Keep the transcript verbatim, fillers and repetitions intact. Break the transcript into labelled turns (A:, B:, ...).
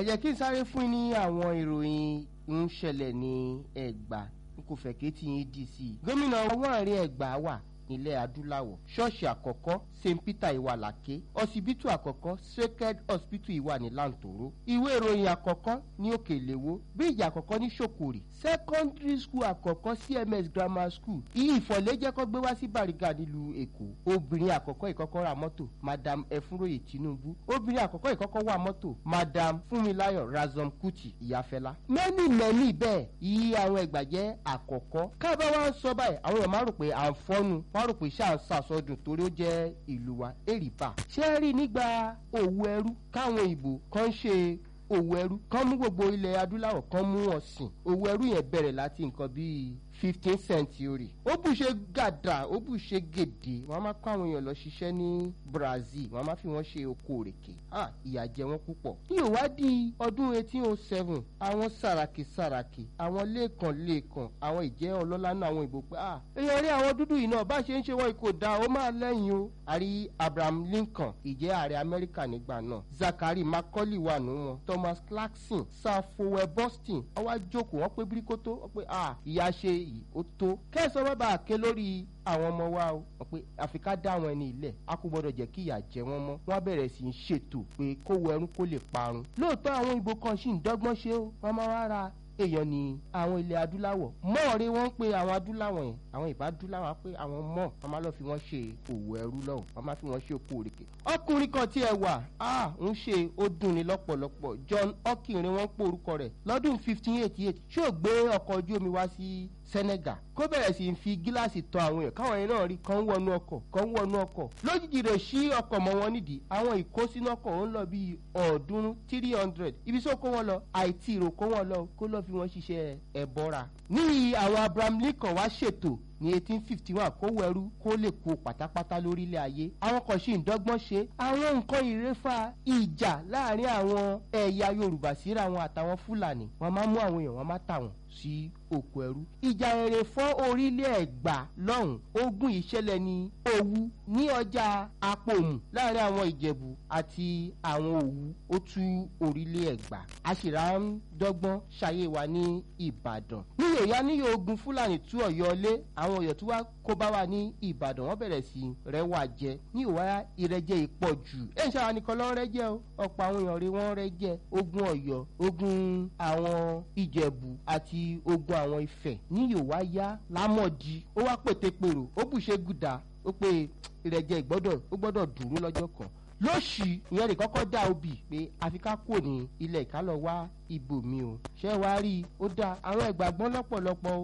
A: ẹ jẹ́ kí n sáré fún ní àwọn ìròyìn ń ṣẹlẹ̀ ní Ẹ̀gbá n kò fẹ́ kí tí yín dì sí i. gómìnà ọwọ́ àárín Ẹ̀gbá wà nílẹ̀ adúláwọ̀, ṣọ́ọ̀ṣì àkọ́kọ́ Saint Peter ìwà làkè, ọsibítù àkọ́kọ́ Sacred Hospital ìwà ní Lantoro, ìwé ìròyìn àkọ́kọ́ ní Òkèléwó, bíríìjì àkọ́kọ́ ní Ṣòkòrì, secondary school àkọ́kọ́ C M S Grammar School, iye ìfọ̀lẹ́jẹ́kọ́ gbé wá sí Bàrígà nílùú Èkó, obìnrin àkọ́kọ́ ìkọ́kọ́ ra mọ́tò Madam Ẹfúnróyè Tinubu, obìnrin àkọ́kọ́ ìkọ́kọ́ wà mọ́tò Madam Fúnmiláyọ̀ Razom Kuti Ìyáfẹ́lá. mẹ́nì mẹ́nì bẹ́ẹ̀ iye àwọn Ẹ̀gbá jẹ́ àkọ́kọ́. káàbá wa ń sọ báyìí àwọn èèyàn máa rò pé à ń fọ́nu, wọ́n rò pé ṣáà ń sàsọdùn torí ó jẹ́ ìlú wa èrìbà. ṣé rí nígbà òwú ẹrú káwọn ìbò kan ṣe òwú ẹrú kan mú gbogbo ilẹ̀ adúláwọ̀ kan mú ọ̀sìn. òwú ẹrú yẹn bẹ̀rẹ̀ láti nǹkan bíi fifteen century. ó bù ṣe gàdà ó bù ṣe gèdè wọ́n máa kó àwọn èèyàn lọ ṣiṣẹ́ ní Brazil wọ́n máa fi wọ́n ṣe oko òrèké. ah ìyà jẹ wọ́n púpọ̀. ní ìwádìí ọdún eighteen oh seven àwọn sàràkì sàràkì àwọn lẹ́ẹ̀kan lẹ́ẹ̀kan àwọn ìjẹ́ ọlọ́lá náà àwọn ìbò pé ah èèyàn rí àwọn dúdú yìí náà bá ṣe ń ṣe wọ́n kò dáa ó máa lẹ́yìn o. àrí Abraham Lincoln ìjẹ́ ààrẹ Amẹ́ríkà nígbà náà, Zachary Macaulay wà nù wọn, Thomas Clarkson, Sir Fowell Boston wọ́n wá jókòó wọ́n pé bíríkótó wọ́n pé ah ìyà ṣe yìí ó tó. kẹ́sàn-án wọ́n bá a ké lórí àwọn ọmọ wa o wọ́n pé àfi ká dá àwọn ẹni ilẹ̀ a kò gbọ́dọ̀ jẹ́ kí ìyà jẹ wọ́n mọ́. wọ́n bẹ̀rẹ̀ sí í ṣètò pé kówó ẹrú kó lè parun. lóòótọ́ àwọn ìbò kan sì ń dọ́gbọ́n ṣe ó wọ́n máa wá ra èèyàn ní àwọn ilẹ̀ adúláwọ̀ mọ́ọ̀rẹ́ wọ́n ń pe àwọn adúláwọ̀ yẹn àwọn ìbá adúláwọ̀ pé àwọn mọ́ wọ́n máa lọ fi wọ́n ṣe òwò ẹrú lọ́wọ́ wọ́n máa fi wọ́n ṣe oko òrèké. ọkùnrin kan tí ẹ wà á ń ṣe ó dùn ní lọ́pọ̀lọpọ̀ John Ọkìnrin wọ́n ń pò orúkọ rẹ̀ lọ́dún fifteen eighty eight ṣé ò gbé ọkọ̀ ojú omi wá sí Senegal kó bẹ̀rẹ̀ sí fi gíláàsì tọ àwọn èèyàn káwọn yẹn náà rí kan wọnú ọkọ̀ kan wọnú ọkọ̀ lójijì rẹ̀ sí ọkọ̀ mọ́ wọn nídìí àwọn ìkó sínú ọkọ̀ ó ń lọ bíi ọ̀ọ́dúnrún three hundred ibi sọ kó wọn lọ àìtí ìrò kó wọn lọ kó lọ fi wọn ṣiṣẹ́ ẹ̀bọra. ní àwọn Abraham Lincoln wá ṣètò ní eighteen fifty one kó wẹrú kó lè kó pátápátá lórílẹ̀ ayé àwọn kan sì ń dọ́gbọ́n ṣe àwọn nǹkan ìrẹ́fà ìjà láàrin àwọn ẹ̀yà Yorùbá síra wọn àtàwọn Fúlàní wọ́n máa mú àwọn èèyàn wọ́n máa tà wọ́n sí oko ẹrú. ìjà èrè fọ́ orílẹ̀ Ẹ̀gbá lọ́hùn ogun ìṣẹ̀lẹ̀ ní Òwu ní ọjà Apòmù láàrin àwọn Ìjẹ̀bú àti àwọn Òwu ó tú orílẹ̀ Ẹ̀gbá. àṣìrà ń dọ́gbọ́n ṣayé wa ní Ìbàdàn. ní èyá níyò ogun Fúlàní tú Ọ̀yọ́ lé àwọn Ọ̀yọ́ tó wá kó bá wa ní Ìbàdàn wọ́n bẹ̀rẹ̀ sí rẹwà jẹ ní ìwà ìrẹ́jẹ ìpọ̀ jù. ẹ̀ ń ṣàwọn nìkan lọ́wọ́ rẹ́jẹ o ọ̀pọ̀ àwọn èèyàn rí wọ́n rẹ́jẹ ogun Ọ̀yọ́ ogun àwọn Ìjẹ̀bú àti ogun àwọn Ifẹ̀ ní yòówá yá lámọ̀dí ó wá pètèpèrò ó bùṣe gùdà ó pé ìrẹ́jẹ ìgbọ́dọ̀ ó gbọ́dọ̀ dúró lọ́jọ́ kan lóṣì ìyẹn lè kọ́kọ́ dá obì pé àfi ká kúrò ní ilẹ̀ ìkálọ̀ wá ibòmí o ṣé wàá rí i ó dá àwọn ìgbàgbọ́ lọ́pọ̀lọpọ̀